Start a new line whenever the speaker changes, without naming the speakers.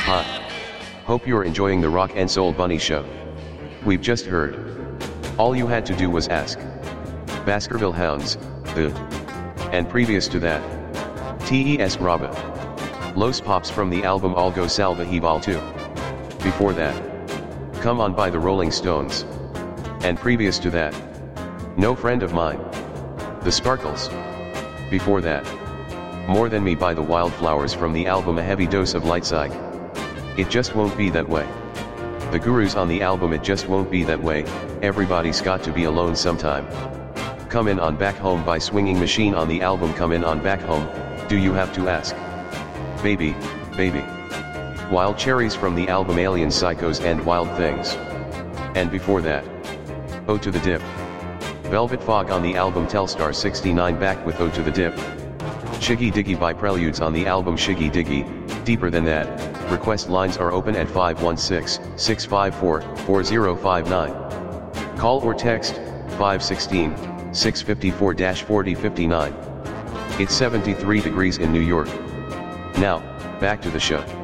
Hi. Hope you're enjoying the Rock and Soul Bunny show. We've just heard. All you had to do was ask. Baskerville Hounds, the. And previous to that. Tes Brava. Los Pops from the album Algo Salvajival 2. Before that. Come On by the Rolling Stones. And previous to that. No Friend of Mine. The Sparkles. Before that. More Than Me by the Wildflowers from the album A Heavy Dose of Lightside. It Just Won't Be That Way. The Gurus on the album It Just Won't Be That Way, Everybody's Got to Be Alone Sometime. Come In On Back Home by Swinging Machine on the album Come In On Back Home, Do You Have to Ask? Baby, Baby. Wild Cherries from the album Alien Psychos and Wild Things. And before that. Ode to the Dip. Velvet Fog on the album Telstar 69 back with Ode to the Dip. Shiggy Diggy by Preludes on the album Shiggy Diggy, Deeper Than That. Request lines are open at 516-654-4059. Call or text, 516-654-4059. It's 73 degrees in New York. Now, back to the show.